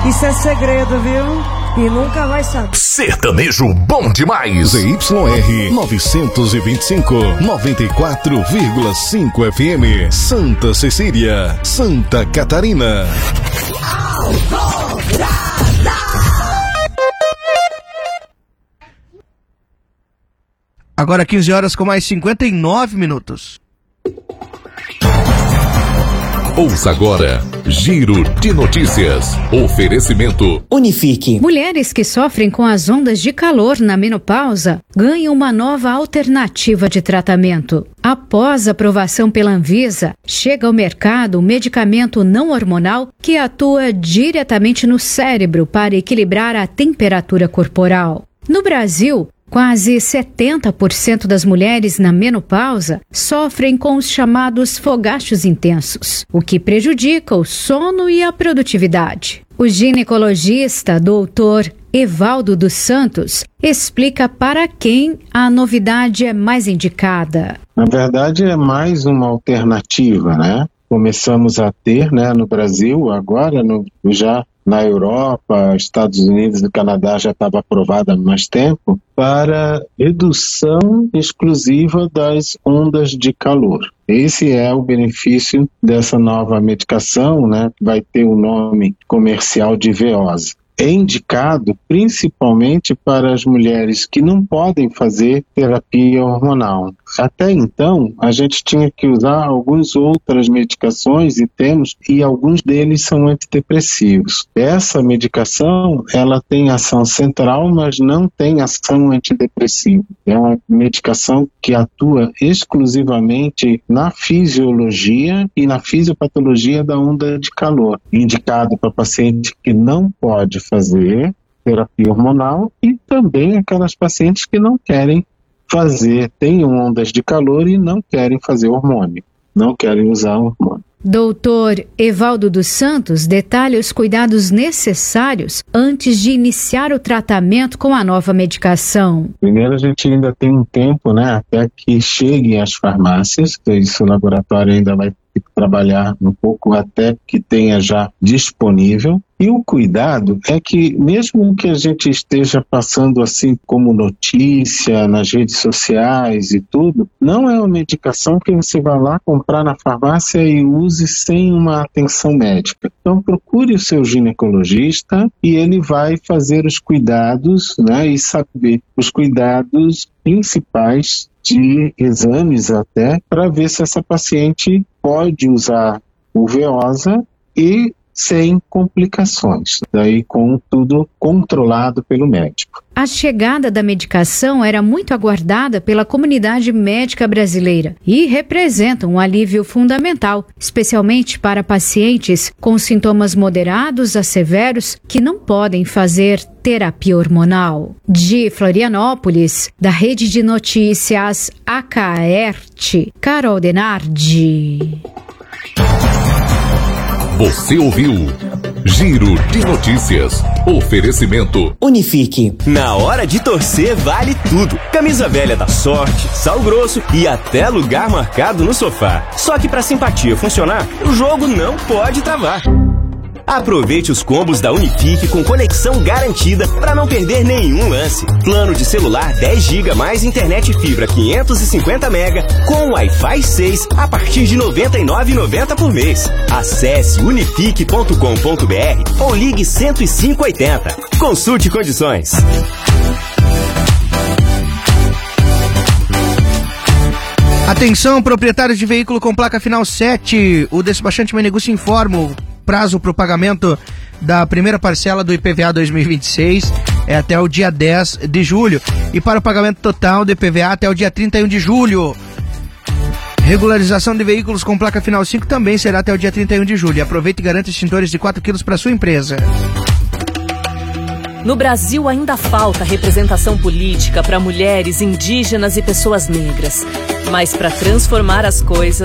Isso é segredo, viu? E nunca vai saber. Sertanejo bom demais. ZYR 925, 94,5 FM. Santa Cecília, Santa Catarina. Agora 15 horas com mais 59 minutos. Ouça agora, Giro de Notícias. Oferecimento Unifique. Mulheres que sofrem com as ondas de calor na menopausa ganham uma nova alternativa de tratamento. Após aprovação pela Anvisa, chega ao mercado um medicamento não hormonal que atua diretamente no cérebro para equilibrar a temperatura corporal. No Brasil, quase 70% das mulheres na menopausa sofrem com os chamados fogachos intensos, o que prejudica o sono e a produtividade. O ginecologista Dr. Evaldo dos Santos explica para quem a novidade é mais indicada. Na verdade, é mais uma alternativa, né? Começamos a ter, né, no Brasil, agora já na Europa, Estados Unidos e Canadá já estava aprovada há mais tempo, para redução exclusiva das ondas de calor. Esse é o benefício dessa nova medicação, né, que vai ter o nome comercial de Veosa. É indicado principalmente para as mulheres que não podem fazer terapia hormonal. Até então, a gente tinha que usar algumas outras medicações e alguns deles são antidepressivos. Essa medicação, ela tem ação central, mas não tem ação antidepressiva. É uma medicação que atua exclusivamente na fisiologia e na fisiopatologia da onda de calor, indicado para paciente que não pode fazer terapia hormonal e também aquelas pacientes que não querem têm ondas de calor e não querem fazer hormônio, não querem usar hormônio. Doutor Evaldo dos Santos detalha os cuidados necessários antes de iniciar o tratamento com a nova medicação. Primeiro, a gente ainda tem um tempo, né, até que cheguem às farmácias, isso o laboratório ainda vai ter que trabalhar um pouco até que tenha já disponível. E o cuidado é que, mesmo que a gente esteja passando assim como notícia nas redes sociais e tudo, não é uma medicação que você vai lá comprar na farmácia e use sem uma atenção médica. Então procure o seu ginecologista e ele vai fazer os cuidados, né, e saber os cuidados principais de exames até, para ver se essa paciente pode usar o Veosa e sem complicações, daí com tudo controlado pelo médico. A chegada da medicação era muito aguardada pela comunidade médica brasileira e representa um alívio fundamental, especialmente para pacientes com sintomas moderados a severos que não podem fazer terapia hormonal. De Florianópolis, da Rede de Notícias Acaerte, Carol Denardi. Você ouviu Giro de Notícias. Oferecimento Unifique. Na hora de torcer vale tudo. Camisa velha da Sorte, sal grosso e até lugar marcado no sofá. Só que pra simpatia funcionar, o jogo não pode travar. Aproveite os combos da Unifique com conexão garantida para não perder nenhum lance. Plano de celular 10 GB mais internet fibra 550 MB com Wi-Fi 6 a partir de R$ 99,90 por mês. Acesse unifique.com.br ou ligue 10580. Consulte condições. Atenção, proprietários de veículo com placa final 7. O despachante Meneguci informa o prazo para o pagamento da primeira parcela do IPVA 2026 é até o dia 10 de julho. E para o pagamento total do IPVA até o dia 31 de julho. Regularização de veículos com placa final 5 também será até o dia 31 de julho. Aproveite e garanta extintores de 4 kg para sua empresa. No Brasil ainda falta representação política para mulheres, indígenas e pessoas negras. Mas para transformar as coisas,